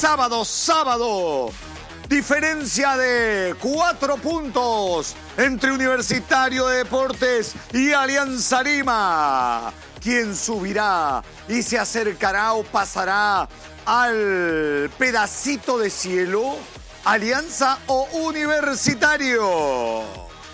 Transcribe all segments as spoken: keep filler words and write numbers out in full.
Sábado, sábado. Diferencia de cuatro puntos entre Universitario de Deportes y Alianza Lima. ¿Quién subirá y se acercará o pasará al pedacito de cielo? ¿Alianza o Universitario?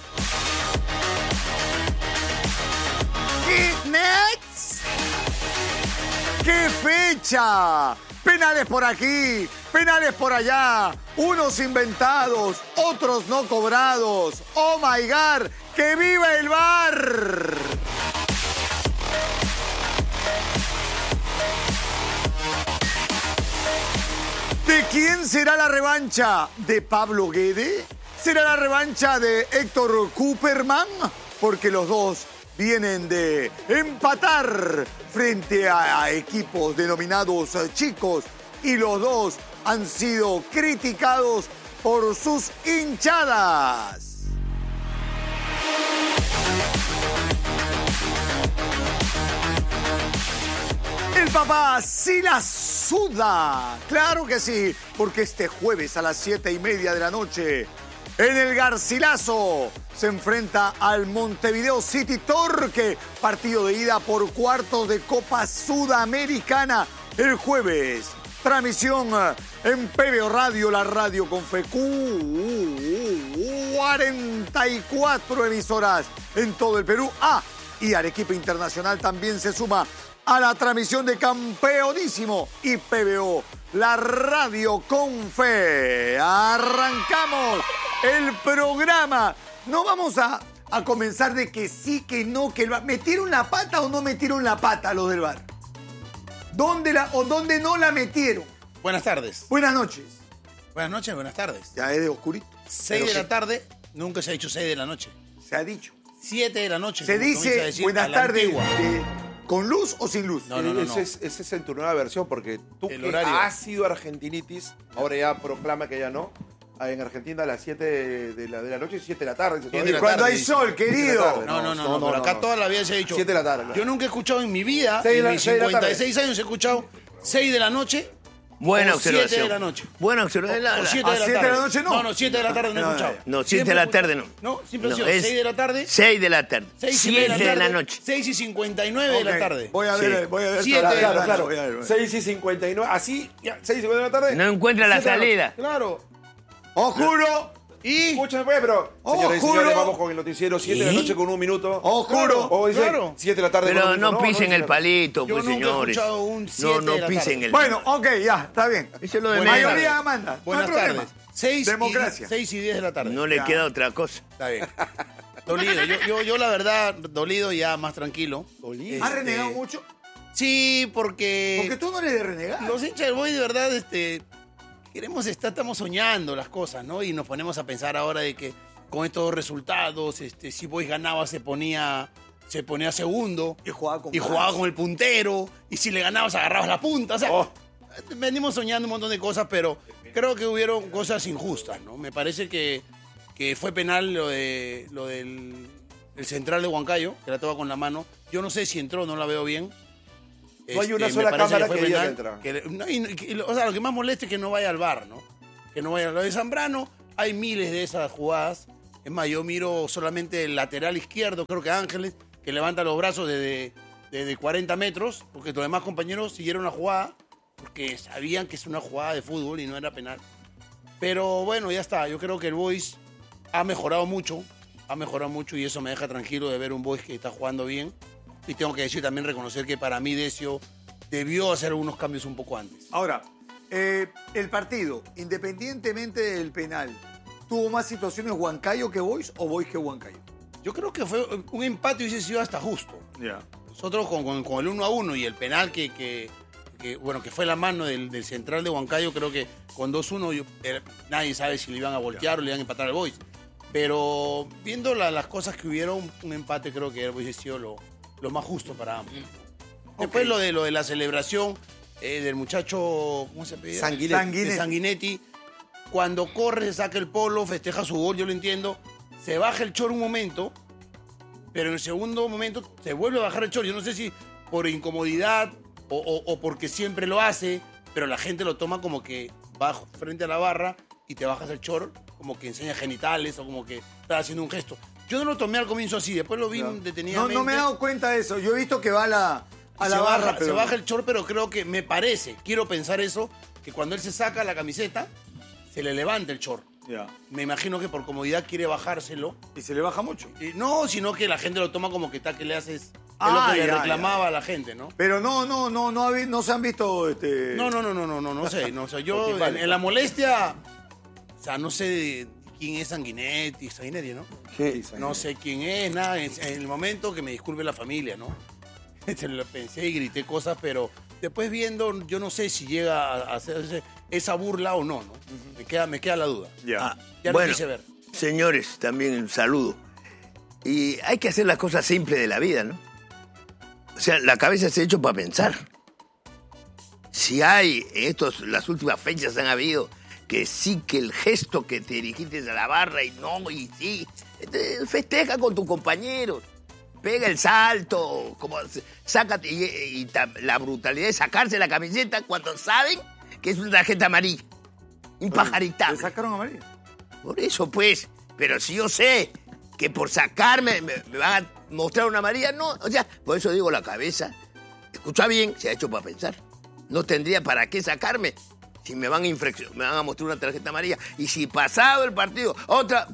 ¿Qué next? ¿Qué fecha? Penales por aquí, penales por allá, unos inventados, otros no cobrados. ¡Oh, my God! ¡Que viva el V A R! ¿De quién será la revancha? ¿De Pablo Guede? ¿Será la revancha de Héctor Cooperman? Porque los dos vienen de empatar frente a, a equipos denominados chicos y los dos han sido criticados por sus hinchadas. El papá sí la suda, claro que sí, porque este jueves a las siete y media de la noche en el Garcilaso se enfrenta al Montevideo City Torque, partido de ida por cuartos de Copa Sudamericana el jueves. Transmisión en P B O Radio, la radio con fe. cuarenta y cuatro emisoras en todo el Perú. Ah, y Arequipa Internacional también se suma a la transmisión de Campeonísimo y P B O, la radio con fe. Arrancamos el programa. No vamos a, a comenzar de que sí, que no, que el V A R. ¿Metieron la pata o no metieron la pata los del V A R? ¿Dónde la o dónde no la metieron? Buenas tardes. Buenas noches. Buenas noches, buenas tardes. Ya es de oscurito. seis de la tarde, nunca se ha dicho seis de la noche. Se ha dicho. siete de la noche. Se dice buenas tardes de, ¿con luz o sin luz? No, no, no. Ese, no. Es, ese es en tu nueva versión, porque tú el que horario. has sido argentinitis, ahora ya proclama que ya no. En Argentina a las siete de la, de la noche y siete de la tarde. Y cuando hay sol, querido. Tarde, no, no, no, no, no, pero acá no. Toda la vida se ha dicho siete de la tarde. Claro. Yo nunca he escuchado en mi vida, en mis cincuenta y seis años he escuchado seis de la noche. Buena o observación. siete de la noche. Buena observación. O siete de la tarde. siete de la noche no. No, no, siete de la tarde no he escuchado. No, siete de la tarde no. No, siempre no, ha sido seis de la tarde. seis de la tarde. siete de la noche. seis y cincuenta y nueve okay. de la tarde. Voy a ver, sí. voy a ver. siete claro, de claro, la claro. Voy a ver, voy a ver. seis y cincuenta y nueve. Así, ya, seis y cincuenta de la tarde. No encuentra la salida. Claro. ¡Os juro! Y... Escúchame, pues, pero... Señores y señores, vamos con el noticiero. siete de la noche con un minuto. ¡Os juro! O dice claro. siete de la tarde pero con un no minuto. pisen no, el palito, Yo pues, nunca señores. He escuchado un siete no, no de la pisen tarde. el... Bueno, ok, ya, está bien. Eso es lo de Buenas mayoría tardes. manda. Buenas no hay tardes. seis Democracia. Y, seis y diez de la tarde. No le ya. queda otra cosa. Está bien. Dolido. Yo, yo, yo, la verdad, dolido ya más tranquilo. Dolido. ¿Has Este, renegado mucho? Sí, porque... Porque tú no eres de renegar. Los hinchas del Boys, de verdad, este... Queremos estar, estamos soñando las cosas, ¿no? Y nos ponemos a pensar ahora de que con estos resultados, este, si Boys ganaba se ponía, se ponía segundo. Y jugaba con Y jugaba con el puntero. Y si le ganabas agarrabas la punta. O sea, Oh. venimos soñando un montón de cosas, pero creo que hubieron cosas injustas, ¿no? Me parece que, que fue penal lo, de, lo del el central de Huancayo, que la toma con la mano. Yo no sé si entró, no la veo bien. No hay una Este, sola me parece cámara fue que diga penal, que entra. que- no, y- y- o sea, lo que más molesta es que no vaya al V A R, ¿no? Que no vaya. Lo de Zambrano, hay miles de esas jugadas. Es más, yo miro solamente el lateral izquierdo, creo que Ángeles, que levanta los brazos desde, desde cuarenta metros, porque los demás compañeros siguieron la jugada, porque sabían que es una jugada de fútbol y no era penal. Pero bueno, ya está. Yo creo que el Boys ha mejorado mucho, ha mejorado mucho y eso me deja tranquilo de ver un Boys que está jugando bien. Y tengo que decir también, reconocer que para mí Decio debió hacer algunos cambios un poco antes. Ahora, eh, el partido, independientemente del penal, ¿tuvo más situaciones Huancayo que Boys o Boys que Huancayo? Yo creo que fue un empate y hubiese sido hasta justo. Ya. Nosotros con, con- con el uno a uno y el penal que, que, que, bueno, que fue la mano del, del central de Huancayo, creo que con dos uno yo- eh, nadie sabe si le iban a voltear o le iban a empatar al Boys. Pero viendo la- las cosas que hubieron, un empate creo que hubiese sido lo, lo más justo para ambos. Después Ok. lo de lo de la celebración eh, del muchacho, ¿cómo se apellida? Sanguinetti. Sanguinetti. De Sanguinetti. Cuando corre, se saca el polo, festeja su gol, yo lo entiendo. Se baja el chor un momento, pero en el segundo momento se vuelve a bajar el chor. Yo no sé si por incomodidad o, o- o porque siempre lo hace, pero la gente lo toma como que vas frente a la barra y te bajas el short, como que enseña genitales o como que estás haciendo un gesto. Yo no lo tomé al comienzo así, después lo vi No, detenidamente. no me he dado cuenta de eso. Yo he visto que va a la, a Y la se barra, baja, pero... se baja el short, pero creo que me parece, quiero pensar eso, que cuando él se saca la camiseta, se le levanta el short. Ya. Me imagino que por comodidad quiere bajárselo. Y se le baja mucho. Y no, sino que la gente lo toma como que está que le haces. Ah, es lo que le ya, reclamaba ya. a la gente, ¿no? Pero no, no, no, no, ha- no se han visto... Este... No, no, no, no, no, no, no sé. No, o sea, yo Ok, vale. en, en la molestia, o sea, no sé quién es Sanguinetti, Sanguinetti, ¿no? Sí, No sé quién es, nada. En, en el momento que me disculpe la familia, ¿no? Se lo pensé y grité cosas, pero después viendo, yo no sé si llega a hacer ese- esa burla o no, ¿no? Me queda, me queda la duda. Ya. Ah, Ya lo bueno, quise ver. señores, también un saludo. Y hay que hacer las cosas simples de la vida, ¿no? O sea, la cabeza se ha hecho para pensar. Si hay, en estos, las últimas fechas han habido, que sí, que el gesto que te dirigiste a la barra y no, y sí, entonces, festeja con tus compañeros. Pega el salto, como sácate, y, y ta- la brutalidad de sacarse la camiseta cuando saben que es una tarjeta amarilla. Impajaritable. ¿Le sacaron a María? Por eso, pues. Pero si yo sé que por sacarme me, me van a mostrar una amarilla, no. O sea, por eso digo, la cabeza, escucha bien, se ha hecho para pensar. No tendría para qué sacarme si me van a infracción, me van a mostrar una tarjeta amarilla. Y si pasado el partido, otra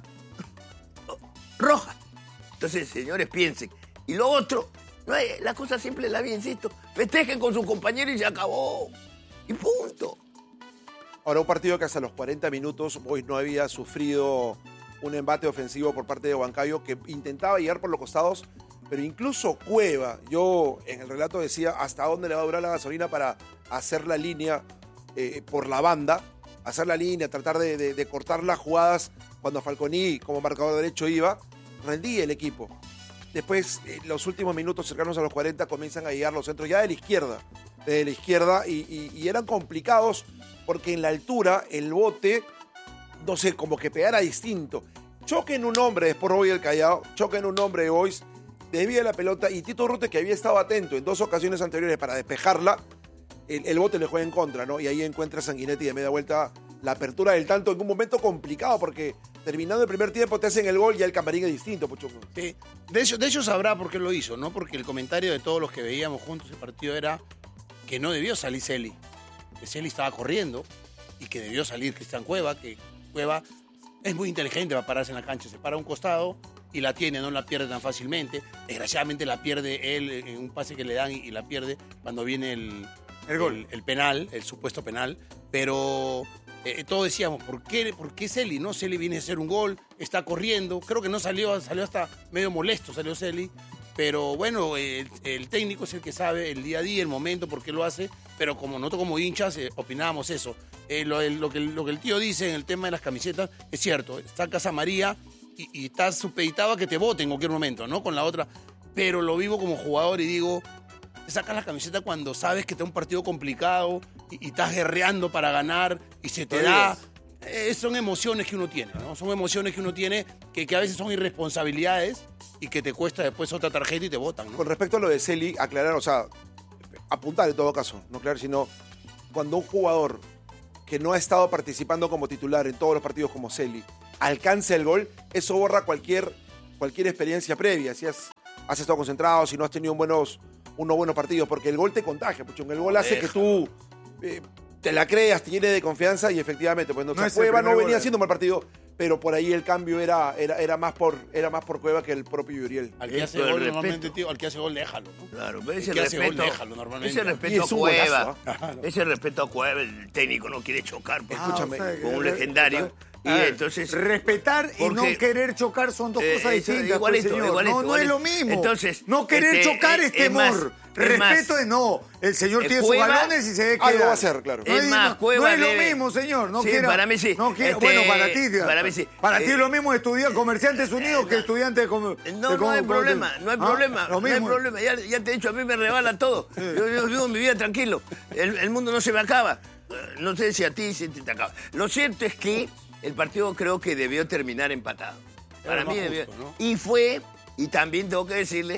roja. Entonces, señores, piensen. Y lo otro, no hay, la cosa simple es la vida, insisto. Festejen con sus compañeros y se acabó. Y punto. Ahora, un partido que hasta los cuarenta minutos Boys no había sufrido un embate ofensivo por parte de Huancayo, que intentaba llegar por los costados, pero incluso Cueva, yo en el relato decía hasta dónde le va a durar la gasolina para hacer la línea eh, por la banda, hacer la línea, tratar de, de- de cortar las jugadas cuando Falconi como marcador derecho iba, rendía el equipo. Después, eh, los últimos minutos cercanos a los cuarenta comienzan a llegar los centros ya de la izquierda, de la izquierda, y, y- y eran complicados porque en la altura el bote, no sé, como que pegara distinto. Choque en un hombre de Sport Boys del Callao, choque en un hombre de Boys, desvía la pelota y Tito Rute, que había estado atento en dos ocasiones anteriores para despejarla, el, el bote le juega en contra, ¿no? Y ahí encuentra a Sanguinetti de media vuelta la apertura del tanto en un momento complicado porque terminando el primer tiempo te hacen el gol y ya el camarín es distinto, Puchuco. Sí. De hecho, de hecho sabrá por qué lo hizo, ¿no? Porque el comentario de todos los que veíamos juntos el partido era que no debió salir Celi. Que Celi estaba corriendo y que debió salir Cristian Cueva, que Cueva es muy inteligente para pararse en la cancha. Se para a un costado y la tiene, no la pierde tan fácilmente. Desgraciadamente la pierde él en un pase que le dan y, y la pierde cuando viene el, El gol. el, el penal, el supuesto penal. Pero eh, todos decíamos, ¿por qué, ¿por qué Celi? ¿No? Celi viene a hacer un gol, está corriendo. Creo que no salió, salió hasta medio molesto, salió Celi. Pero bueno, el, el técnico es el que sabe el día a día, el momento, por qué lo hace. Pero como nosotros como hinchas eh, opinábamos eso. Eh, lo, el- lo que, lo que el tío dice en el tema de las camisetas es cierto. Sacas a María y, y estás supeditado a que te voten en cualquier momento, ¿no? Con la otra. Pero lo vivo como jugador y digo, te sacas la camiseta cuando sabes que está un partido complicado y, y estás guerreando para ganar y se te Lo da... digas. Eh, son emociones que uno tiene, ¿no? Son emociones que uno tiene que, que a veces son irresponsabilidades y que te cuesta después otra tarjeta y te botan, ¿no? Con respecto a lo de Celi, aclarar, o sea, apuntar en todo caso, no aclarar, sino cuando un jugador que no ha estado participando como titular en todos los partidos como Celi alcanza el gol, eso borra cualquier, cualquier experiencia previa, si has, has estado concentrado, si no has tenido buenos, unos buenos partidos, porque el gol te contagia, Puchón, el gol hace que tú eh, te la creas, te llene de confianza y efectivamente, pues no, No o sea, es el Cueva primer no gol, venía eh. haciendo un mal partido, pero por ahí el cambio era, era, era, más, por, era más por Cueva que el propio Yuriel. Al que hace Esto, el gol respeto. normalmente, tío, al que hace gol déjalo, ¿no? Claro, pero El ese que hace gol, respeto, déjalo normalmente. ese Y respeto es a un Cueva, golazo, ¿ah? ese respeto a Cueva, el técnico no quiere chocar porque Ah, Escúchame, o sea, con un eh, legendario y a ver, entonces respetar y porque- no querer chocar son dos Eh, cosas eso, distintas, igualito, pues, señor. igualito, no, no es igualito. lo mismo. Entonces, no querer este, chocar eh, es es más, temor. es más. Respeto es no. El señor Eh, tiene Cueva- sus balones y se debe Algo quedar. va a hacer, claro. No Es es, más, no- Cueva no es debe- lo mismo, señor. No Sí, quiera- para mí sí. no quiera- Este, bueno, para ti. para mí sí. Para ti Eh, es lo mismo estudiar Comerciantes Unidos que estudiante de com- de No, com- no hay com- problema, no hay ¿Ah? problema, Lo no hay mismo. problema. Ya, ya te he dicho, a mí me rebala todo. Yo, yo vivo mi vida tranquilo. El, el mundo no se me acaba. Eh, No sé si a ti se te, te acaba. Lo cierto es que el partido creo que debió terminar empatado. Era Para lo mí más debió. justo, ¿no? Y fue, y también tengo que decirle,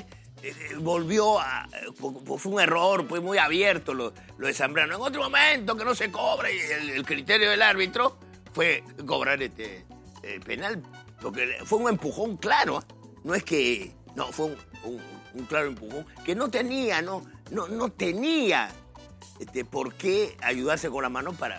eh, volvió a... Fue un error, fue muy abierto lo, lo de Zambrano. En otro momento que no se cobra y el, el criterio del árbitro fue cobrar este eh, penal, porque fue un empujón claro. No es que... No, fue un, un, un claro empujón que no tenía, no, no, no tenía este, por qué ayudarse con la mano para...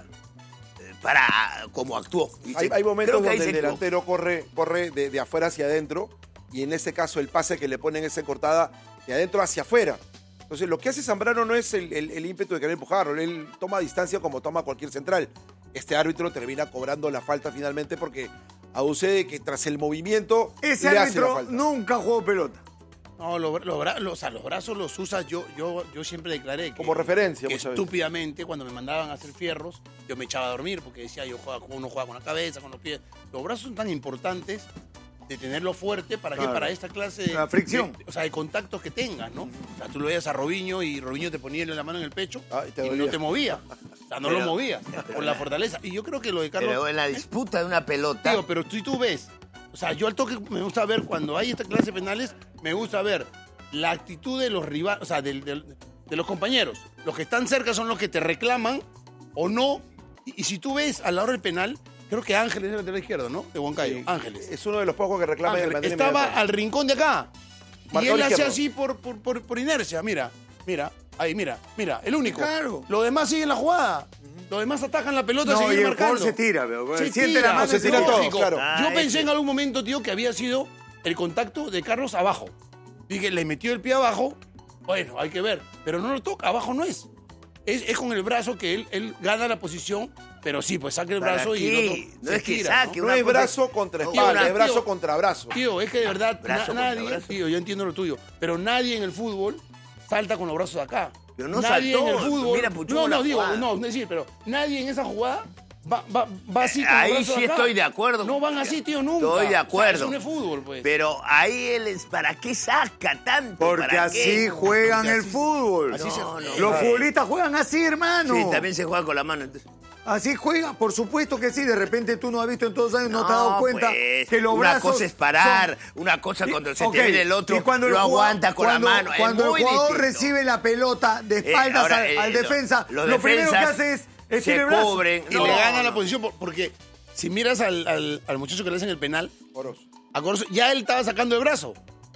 para como actuó. Hay, hay momentos Creo que donde el delantero corre, corre de, de afuera hacia adentro y en ese caso el pase que le ponen esa cortada de adentro hacia afuera. Entonces lo que hace Zambrano no es el, el, el ímpetu de querer empujarlo, él toma distancia como toma cualquier central. Este árbitro termina cobrando la falta finalmente porque aduce de que tras el movimiento Ese le hace la árbitro falta. nunca jugó pelota. No, lo- lo bra- lo- o sea, los brazos los usas, yo, yo, yo siempre declaré que, Como referencia que muchas veces. estúpidamente cuando me mandaban a hacer fierros, yo me echaba a dormir porque decía, yo juega, uno juega con la cabeza, con los pies. Los brazos son tan importantes de tenerlo fuerte para Claro. que para esta clase de, La fricción. de- o sea, de contactos que tengas, ¿no? O sea, tú lo veías a Robinho y Robinho te ponía la mano en el pecho Ay, te y dolía. no te movía. O sea, no Pero- lo movía por la fortaleza. Y yo creo que lo de Carlos... Pero en la disputa de una pelota... Tío, pero si tú ves, o sea, yo al toque me gusta ver, cuando hay esta clase de penales, me gusta ver la actitud de los rivales, o sea, del- del- de los compañeros. Los que están cerca son los que te reclaman o no. Y, y si tú ves a la hora del penal, creo que Ángeles es el lateral izquierdo, ¿no? De Huancayo. Ángeles. Es uno de los pocos que reclama Ángeles. el mantiene Estaba inmediatamente. al rincón de acá. Marcó Y a él la hace izquierda. así por, por, por, por inercia. Mira, mira, ahí, mira, mira, el único. Claro. Los demás siguen la jugada. Los demás atacan la pelota, No, siguen y el marcando. jugador se tira, pero Se siente tira, la mano se y tira no. todo, lógico. claro. Yo Ah, pensé ese. en algún momento, tío, que había sido el contacto de Carlos abajo. Dije, le metió el pie abajo. Bueno, hay que ver. Pero no lo toca, abajo no es. Es, es con el brazo que él, él gana la posición, pero sí, pues saca el ¿Para brazo y qué? el otro No se es que tira, saque, No una es cosa- brazo contra No, espalda, una- es brazo tío, contra brazo. Tío, es que de verdad, Brazo na- contra nadie, brazo. tío, yo entiendo lo tuyo, pero nadie en el fútbol salta con los brazos acá. Pero no nadie saltó, en el fútbol. mira, Puchón, no, la no, digo, jugada. no, es decir, pero nadie en esa jugada va, va, va así con Ahí los brazos sí acá. estoy de acuerdo. No van así, tío, nunca. Estoy de O sea, acuerdo. eso no es fútbol, pues. Pero ahí él es... ¿Para qué saca tanto? Porque ¿Para así qué? juegan Porque el así- fútbol. así se- No, no. Los Claro. futbolistas juegan así, hermano. Sí, también se juega con la mano. Entonces. Así juegan, por supuesto que sí. De repente tú no has visto en todos los años, no, te has dado cuenta pues, que los una brazos. cosa es parar, son- una cosa Y- cuando se ok, te viene el otro, y cuando el lo jugador- aguanta con cuando- la mano. Es Cuando muy el jugador distinto. recibe la pelota de Eh, espaldas ahora, al, eh, al lo- defensa, los lo primero que defensas hace es se estirar el brazo. cubren. y No, le gana la no. posición por- porque si miras al, al, al muchacho que le hacen el penal, Oroz. a Corso, ya él estaba sacando el brazo.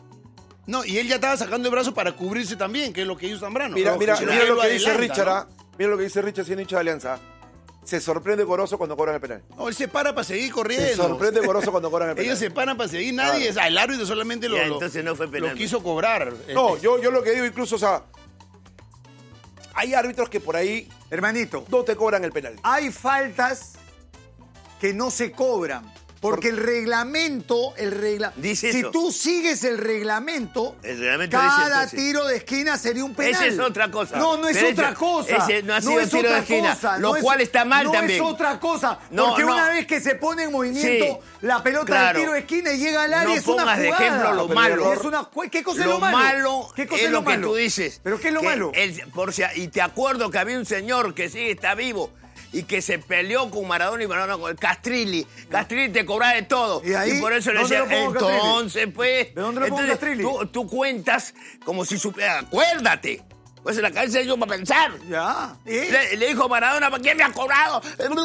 No, y él ya estaba sacando el brazo para cubrirse también, que es lo que hizo Zambrano. Mira, mira, Si no, mira él lo que dice adelanta, Richard, ¿no? ¿ah? Mira lo que dice Richard, siendo hincha de Alianza. Se sorprende Goroso cuando cobran el penal. No, él se para para seguir corriendo. Se sorprende Goroso cuando cobran el penal. Ellos se paran para seguir, nadie, Claro. o sea, el árbitro solamente lo, Ya, lo- entonces no fue penal. lo quiso cobrar. No, Este, yo, yo lo que digo incluso, o sea, hay árbitros que por ahí Hermanito, no te cobran el penal. hay faltas que no se cobran. Porque el reglamento, el regla... Dice si eso. tú sigues el reglamento, El reglamento dice cada entonces. tiro de esquina sería un penal. Esa es otra cosa. No, no es Pero otra ese- cosa. ese no ha sido es tiro de otra esquina, cosa, lo no es- cual está mal no también. No es otra cosa. No, Porque no. una vez que se pone en movimiento Sí. la pelota Claro. del tiro de esquina y llega al área, No es una pongas de jugada. ejemplo lo Pero malo. es una ju- ¿Qué cosa es Lo lo malo? malo ¿Qué cosa es es lo que malo? tú dices. ¿Pero qué es lo que malo? el- por si- y te acuerdo que había un señor que sí está vivo y que se peleó con Maradona y Maradona con el Castrilli. Castrilli te cobraba de todo. ¿Y ahí? por eso le ¿Dónde decía, lo pongo Castrilli? entonces, pues. ¿De dónde lo pongo entonces, Castrilli? Tú, tú cuentas como si supiera. Acuérdate. Pues en la cabeza de ellos para pensar. Ya. ¿Y? Le, le dijo Maradona, ¿para quién me ha cobrado?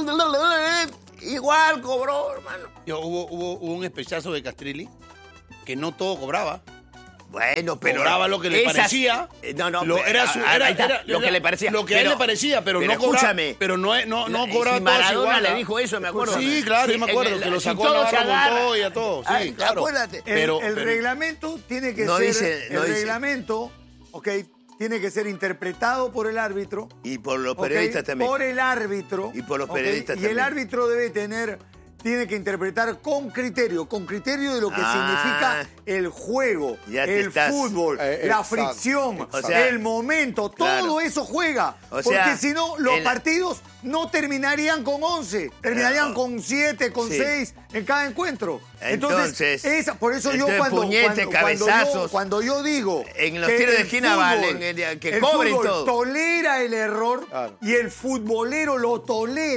Igual cobró, hermano. yo- hubo, hubo, hubo un espechazo de Castrilli que no todo cobraba. Bueno, pero Cobraba lo que le esas- parecía. Eh, No, no, Lo- pero- era su- ah, era- ahí está, era- lo que era le parecía. lo que a él le parecía, pero no cobraba- escúchame. pero no- no- no La- cobraba si todas Maradona igual, le ¿ah? dijo eso, me acuerdo. Sí, claro, yo me acuerdo en que el- lo si sacó todo a se Navarro agarra. Montoya y a todo. Sí, Ay, claro. acuérdate. El, Pero- el pero- reglamento tiene que No ser. dice- no el dice. reglamento, ok, tiene que ser interpretado por el árbitro. Y por los ok, periodistas también. Por el árbitro. Y por los ok, periodistas Y el también. árbitro debe tener. Tiene que interpretar con criterio, con criterio de lo que Ah. significa el juego, Ya te el estás- fútbol, Eh, la exacto, fricción, O sea, el momento, claro. todo eso juega. O porque sea, si no, los el- partidos no terminarían con once, terminarían Eh, con siete, con sí. seis en cada encuentro. Entonces, esa, por eso yo entonces, cuando, puñete, cuando, cuando yo, cabezazos. cuando yo digo En los que tiros de el esquina valen, el- que el cobren fútbol todo. tolera el error Claro. y el futbolero lo tolera,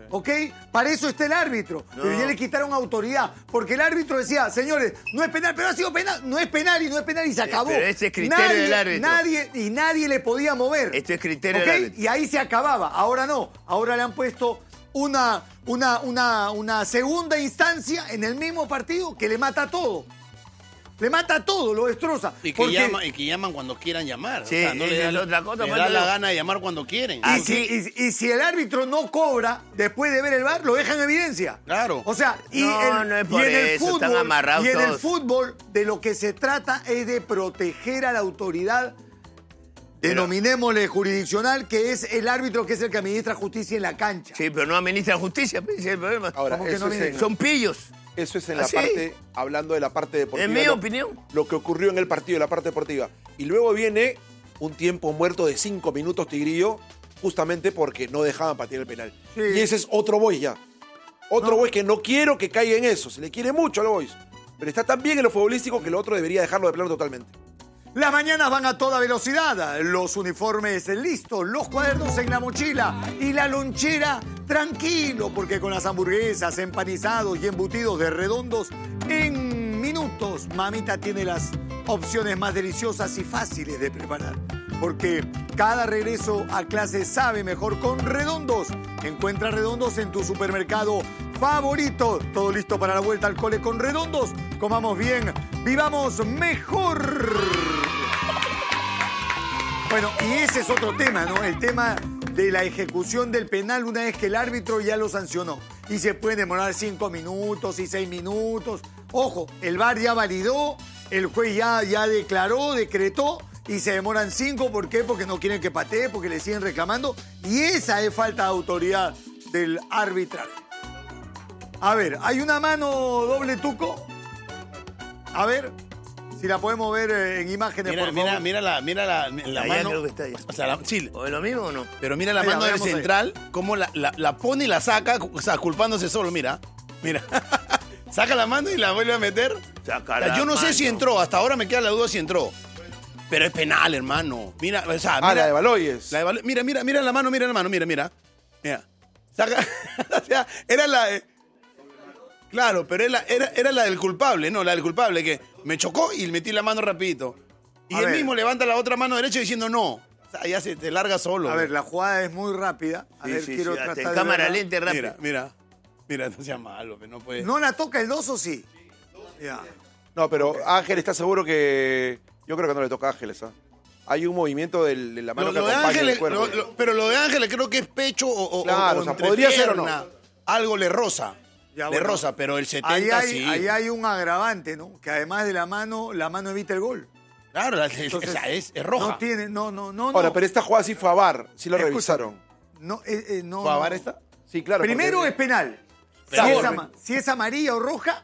¿ok? Para eso está el árbitro. No. Pero ya le quitaron autoridad. Porque el árbitro decía, señores, no es penal, pero ha sido penal. No es penal y no es penal y se acabó. Pero ese es criterio nadie, del árbitro. Nadie, y nadie le podía mover. Esto es criterio ¿ok? del árbitro. Y ahí se acababa. Ahora no. Ahora le han puesto una, una, una, una segunda instancia en el mismo partido que le mata todo. Le mata todo, lo destroza. Y que, Porque- llama, y que llaman cuando quieran llamar. Sí, o sea, no le esa da, es otra cosa, le pues, da no la digo- gana de llamar cuando quieren. Ah, Y si, y- y si el árbitro no cobra después de ver el V A R, lo deja en evidencia. Claro. O sea, y, No, el- no es y por en el eso, están fútbol, amarrados y en el todos. fútbol de lo que se trata es de proteger a la autoridad, denominémosle jurisdiccional, que es el árbitro que es el que administra justicia en la cancha. Sí, pero no administran justicia, pues, ese es el problema. Ahora, ¿Cómo que eso, no es viene? en, Son pillos. eso es en ¿Ah, la sí? parte, hablando de la parte deportiva. En mi lo- opinión. Lo que ocurrió en el partido, la parte deportiva. Y luego viene un tiempo muerto de cinco minutos Tigrillo, justamente porque no dejaban patear el penal. Sí. Y ese es otro Boys ya. Otro No. Boys que no quiero que caiga en eso. Se le quiere mucho al Boys. Pero está tan bien en lo futbolístico que lo otro debería dejarlo de plano totalmente. Las mañanas van a toda velocidad, los uniformes listos, los cuadernos en la mochila y la lonchera tranquilo, porque con las hamburguesas, empanizados y embutidos de Redondos, en minutos Mamita tiene las opciones más deliciosas y fáciles de preparar. Porque cada regreso a clase sabe mejor con Redondos. Encuentra Redondos en tu supermercado favorito. Todo listo para la vuelta al cole con Redondos. Comamos bien, vivamos mejor. Bueno, y ese es otro tema, ¿no? El tema de la ejecución del penal una vez que el árbitro ya lo sancionó. Y se puede demorar cinco minutos y seis minutos. Ojo, el V A R ya validó, el juez ya, ya declaró, decretó, y se demoran cinco. ¿Por qué? Porque no quieren que patee, porque le siguen reclamando. Y esa es falta de autoridad del arbitraje. A ver, hay una mano doble tuco. A ver, si la podemos ver eh, en imágenes, Mira, por mira, favor. mira la, mira la, la Allá mano. creo que está ya. O sea, la- sí, ¿O es lo mismo o no? pero mira la Allá, mano del veamos ahí. central, cómo la, la, la pone y la saca, o sea, culpándose solo, mira. Mira. Saca la mano y la vuelve a meter. Saca O sea, la yo no sé mano. si entró, hasta ahora me queda la duda si entró. Pero es penal, hermano. Mira, o sea, mira. Ah, la de Baloyes. La de Balo- mira, mira, mira la mano, mira la mano, mira, mira. Mira. Saca. O sea, era la de- Claro, pero era, era, era la del culpable, no, la del culpable, que me chocó y metí la mano rapidito. Y A él ver. mismo levanta la otra mano derecha diciendo no. O sea, ya se te larga solo. A ver, la jugada es muy rápida. A Sí, ver, sí, quiero sí, hasta tratar en de cámara verla. lenta rápido. Mira, mira. Mira, no sea malo, que no puede. ¿No la toca el dos o sí? Ya. No, pero Ángel está seguro que... Yo creo que no le toca a Ángeles, ¿ah? Hay un movimiento del- de la mano Lo, que lo de acompaña el Ángeles, cuerpo. lo- lo- pero lo de Ángeles creo que es pecho o, o, Claro, o o sea, entre podría ser o no. pierna. Algo le roza. Ya, le bueno. roza, pero el Ahí setenta hay, sí. ahí hay un agravante, ¿no? Que además de la mano, la mano evita el gol. Claro, la- Entonces, o sea, es, es roja. No tiene, no, no, no. Ahora, no. pero esta jugada sí fue a V A R. Sí lo Escucha, revisaron. No, eh, eh, no. ¿Fue a no. VAR esta? Sí, claro. Primero porque- es penal. Si Peor. es, ama- si es amarilla o roja,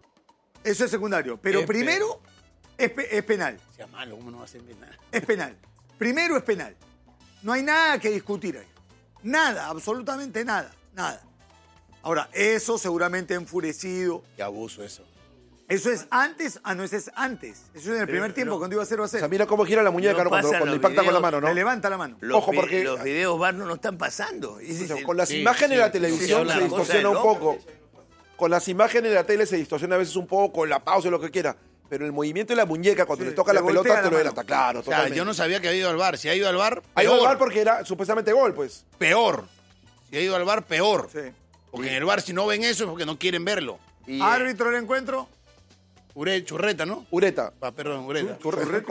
eso es secundario. Pero Es primero es, pe- es penal. Sea malo, ¿cómo no va a ser penal? Es penal. Primero es penal. No hay nada que discutir ahí. Nada, absolutamente nada. Nada. Ahora, eso seguramente enfurecido. Qué abuso eso. ¿Eso es antes? Ah, no, eso es antes. Eso es en el primer tiempo, cuando iba cero a O sea, cero. mira cómo gira la muñeca No ¿no? cuando, pasan cuando los impacta con la videos. mano, ¿no? Le levanta la mano. Los, Ojo, vi- porque- los videos V A R no nos están pasando. Ese es el- Con las Sí, imágenes sí, de la sí, televisión sí, se sí, distorsiona un ¿no? poco. Con las imágenes de la tele se distorsiona a veces un poco, la pausa, lo que quiera. Pero el movimiento de la muñeca cuando Sí, le toca le la pelota voltea te la lo mano. delata. Claro, O sea, totalmente. yo no sabía que había ido al bar. Si ha ido al bar, Ha ido al peor. VAR porque era supuestamente gol, pues. Peor. Si ha ido al bar, peor. Sí. Porque en el bar, si no ven eso, es porque no quieren verlo. y, eh, Árbitro del encuentro. Ure, churreta, ¿no? Ureta. Ah, perdón, ureta. Churreta.